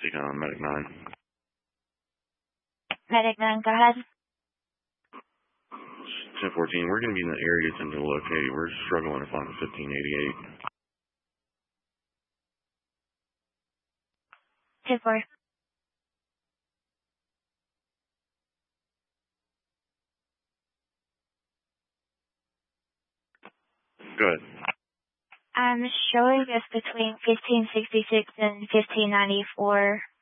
Take on Medic 9. Medic 9, go ahead. 1014, we're going to be in the area attempting to locate. We're struggling to find the 1588. 10-4. Good. I'm showing this between 1566 and 1594.